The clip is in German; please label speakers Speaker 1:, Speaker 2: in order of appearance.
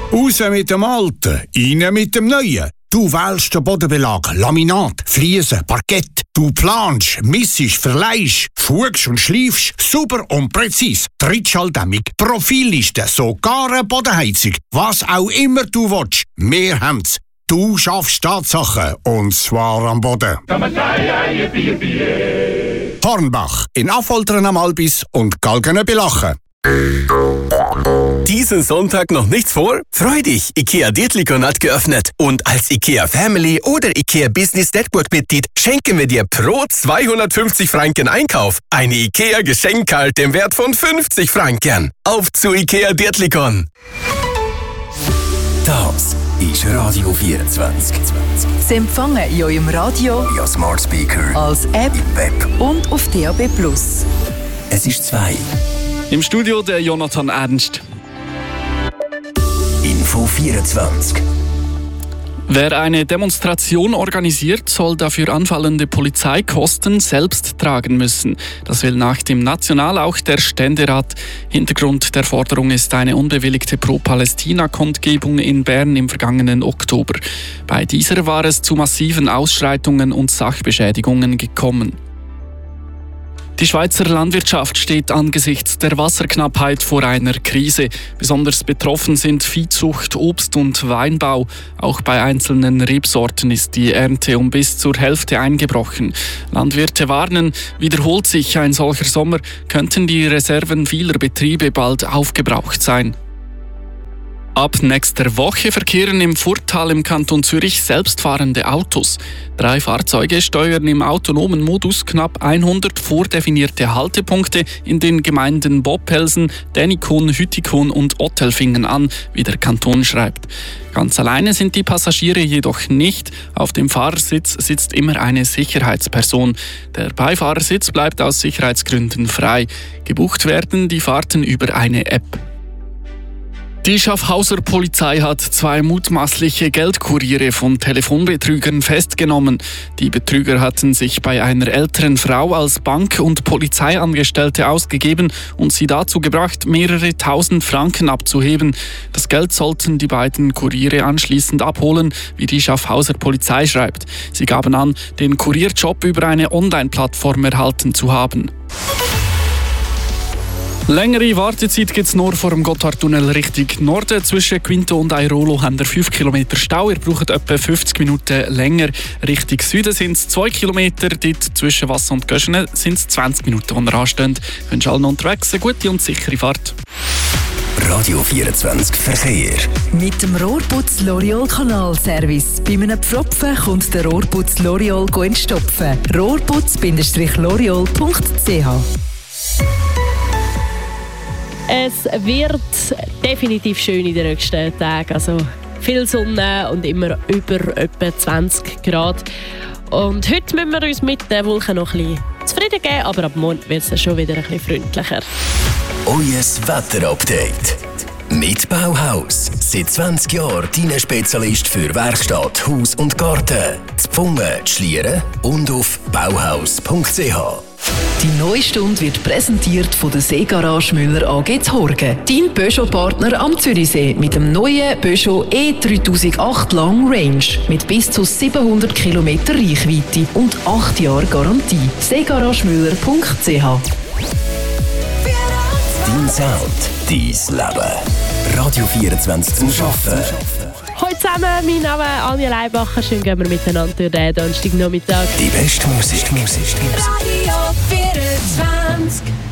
Speaker 1: Raus mit dem Alten, rein mit dem Neuen. Du wählst den Bodenbelag, Laminat, Fliesen, Parkett. Du planst, missest, verleihst, fugst und schleifst, super und präzise. Trittschalldämmung, Profilliste, sogar eine Bodenheizung. Was auch immer du willst, wir haben's. Du schaffst Tatsachen, und zwar am Boden. Hornbach, in Affoltern am Albis und Galgene bei Lachen.
Speaker 2: Diesen Sonntag noch nichts vor? Freu dich! IKEA Dietlikon hat geöffnet. Und als IKEA Family oder IKEA Business Network Mitglied schenken wir dir pro 250 Franken Einkauf eine IKEA Geschenkkarte im Wert von 50 Franken. Auf zu IKEA Dietlikon! Das ist Radio 24.
Speaker 3: Sie empfangen in eurem Radio,
Speaker 2: via Smart Speaker,
Speaker 3: als App
Speaker 2: im Web
Speaker 3: und auf DAB+.
Speaker 2: Es ist 2.
Speaker 4: Im Studio der Jonathan Ernst.
Speaker 2: Info 24.
Speaker 4: Wer eine Demonstration organisiert, soll dafür anfallende Polizeikosten selbst tragen müssen. Das will nach dem National auch der Ständerat. Hintergrund der Forderung ist eine unbewilligte Pro-Palästina-Kundgebung in Bern im vergangenen Oktober. Bei dieser war es zu massiven Ausschreitungen und Sachbeschädigungen gekommen. Die Schweizer Landwirtschaft steht angesichts der Wasserknappheit vor einer Krise. Besonders betroffen sind Viehzucht, Obst- und Weinbau. Auch bei einzelnen Rebsorten ist die Ernte um bis zur Hälfte eingebrochen. Landwirte warnen, wiederholt sich ein solcher Sommer, könnten die Reserven vieler Betriebe bald aufgebraucht sein. Ab nächster Woche verkehren im Furtal im Kanton Zürich selbstfahrende Autos. 3 Fahrzeuge steuern im autonomen Modus knapp 100 vordefinierte Haltepunkte in den Gemeinden Bobhälsen, Dänikon, Hütikon und Ottelfingen an, wie der Kanton schreibt. Ganz alleine sind die Passagiere jedoch nicht. Auf dem Fahrersitz sitzt immer eine Sicherheitsperson. Der Beifahrersitz bleibt aus Sicherheitsgründen frei. Gebucht werden die Fahrten über eine App. Die Schaffhauser Polizei hat 2 mutmaßliche Geldkuriere von Telefonbetrügern festgenommen. Die Betrüger hatten sich bei einer älteren Frau als Bank- und Polizeiangestellte ausgegeben und sie dazu gebracht, mehrere tausend Franken abzuheben. Das Geld sollten die beiden Kuriere anschließend abholen, wie die Schaffhauser Polizei schreibt. Sie gaben an, den Kurierjob über eine Online-Plattform erhalten zu haben. Längere Wartezeit gibt es nur vor dem Gotthardtunnel Richtung Norden. Zwischen Quinto und Airolo haben wir 5 Kilometer Stau. Ihr braucht etwa 50 Minuten länger. Richtung Süden sind es 2 Kilometer. Dort zwischen Wasser und Göschene sind es 20 Minuten, die ihr ansteht. Ich wünsche allen unterwegs eine gute und sichere Fahrt.
Speaker 2: Radio 24 Verkehr.
Speaker 3: Mit dem Rohrputz L'Oreal Kanalservice. Bei einem Pfropfen kommt der Rohrputz L'Oreal entstopfen. Rohrputz-L'Oreal.ch.
Speaker 5: Es wird definitiv schön in den nächsten Tagen. Also viel Sonne und immer über etwa 20 Grad. Und heute müssen wir uns mit den Wolken noch ein bisschen zufrieden geben, aber ab morgen wird es schon wieder ein bisschen freundlicher.
Speaker 2: Euer Wetterupdate. Mit Bauhaus. Seit 20 Jahren dein Spezialist für Werkstatt, Haus und Garten. Zu Pfungen, zu Schlieren und auf bauhaus.ch.
Speaker 3: Die neue Stunde wird präsentiert von der Seegarage Müller AG Horgen. Dein Peugeot-Partner am Zürichsee mit dem neuen Peugeot E3008 Long Range mit bis zu 700 km Reichweite und 8 Jahre Garantie. seegaragemüller.ch.
Speaker 2: Dein Sound, dein Leben. Radio 24 zum Arbeiten.
Speaker 5: Hallo zusammen, mein Name ist Anja Leibacher. Schön gehen wir miteinander durch den Donnerstagnachmittag.
Speaker 2: Die beste Musik.
Speaker 6: Radio 24.